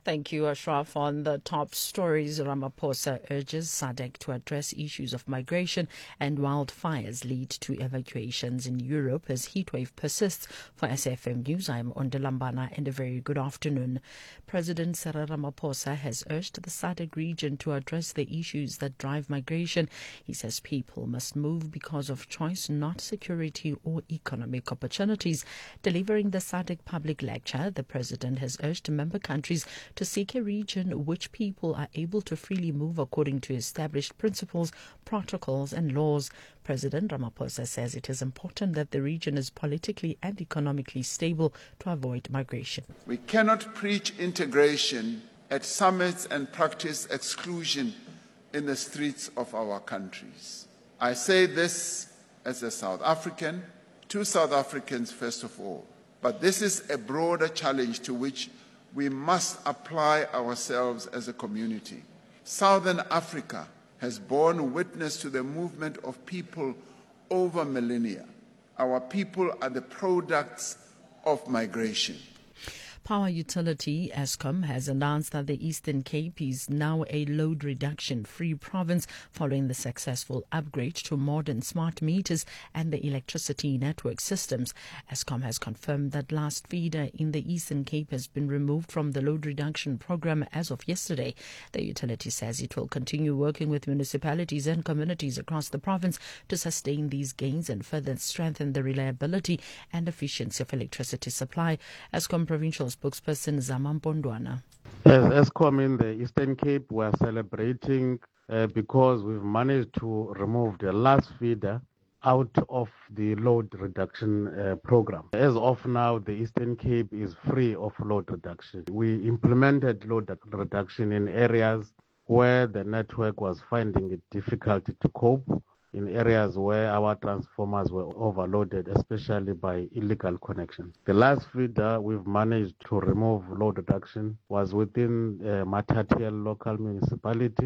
Thank you, Ashraf. On the top stories, Ramaphosa urges SADC to address issues of migration and wildfires lead to evacuations in Europe as heatwave persists. For SFM News, I'm Ondalambana and a very good afternoon. President Cyril Ramaphosa has urged the SADC region to address the issues that drive migration. He says people must move because of choice, not security or economic opportunities. Delivering the SADC public lecture, the president has urged member countries to seek a region which people are able to freely move according to established principles, protocols and laws. President Ramaphosa says it is important that the region is politically and economically stable to avoid migration. We cannot preach integration at summits and practice exclusion in the streets of our countries. I say this as a South African, to South Africans first of all, but this is a broader challenge to which we must apply ourselves as a community. Southern Africa has borne witness to the movement of people over millennia. Our people are the products of migration. Power utility Eskom has announced that the Eastern Cape is now a load reduction-free province following the successful upgrade to modern smart meters and the electricity network systems. Eskom has confirmed that last feeder in the Eastern Cape has been removed from the load reduction program as of yesterday. The utility says it will continue working with municipalities and communities across the province to sustain these gains and further strengthen the reliability and efficiency of electricity supply. Eskom Provincial spokesperson Zama Mpondwana. As Eskom in the Eastern Cape, we are celebrating because we've managed to remove the last feeder out of the load reduction program. As of now, the Eastern Cape is free of load reduction. We implemented load reduction in areas where the network was finding it difficult to cope, in areas where our transformers were overloaded, especially by illegal connections. The last feeder we've managed to remove load reduction was within Matatiele local municipality.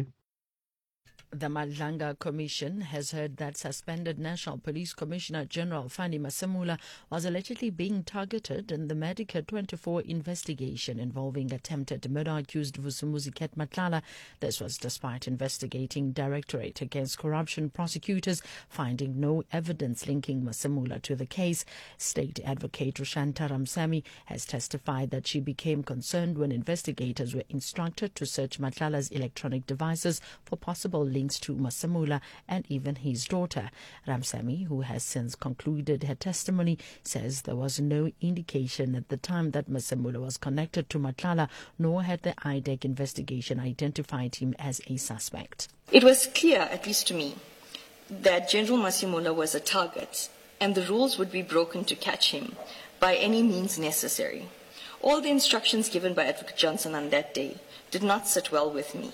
The Madlanga Commission has heard that suspended National Police Commissioner General Fani Masemula was allegedly being targeted in the Medica 24 investigation involving attempted murder accused Vusumuzi Ket Matlala. This was despite investigating Directorate Against Corruption prosecutors finding no evidence linking Masemula to the case. State Advocate Rushanta Ramsamy has testified that she became concerned when investigators were instructed to search Matlala's electronic devices for possible links to Masemula and even his daughter. Ramsamy, who has since concluded her testimony, says there was no indication at the time that Masemula was connected to Matlala, nor had the IDEC investigation identified him as a suspect. It was clear, at least to me, that General Masemula was a target and the rules would be broken to catch him by any means necessary. All the instructions given by Advocate Johnson on that day did not sit well with me.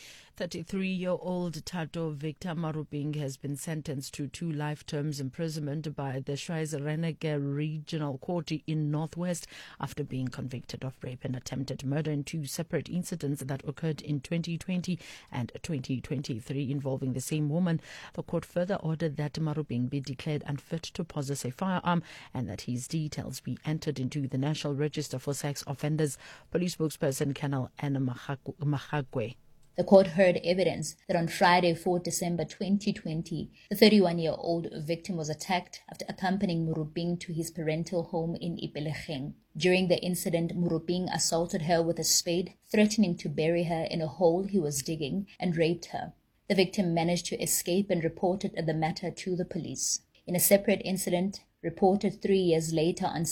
33-year-old Tato Victor Maruping has been sentenced to 2 life terms imprisonment by the Schweizer-Reneke Regional Court in Northwest after being convicted of rape and attempted murder in 2 separate incidents that occurred in 2020 and 2023 involving the same woman. The court further ordered that Maruping be declared unfit to possess a firearm and that his details be entered into the National Register for Sex Offenders. Police spokesperson Colonel Anna Mahagwe. The court heard evidence that on Friday, 4 December 2020, the 31-year-old victim was attacked after accompanying Maruping to his parental home in Ipelecheng. During the incident, Maruping assaulted her with a spade, threatening to bury her in a hole he was digging, and raped her. The victim managed to escape and reported the matter to the police. In a separate incident, reported 3 years later on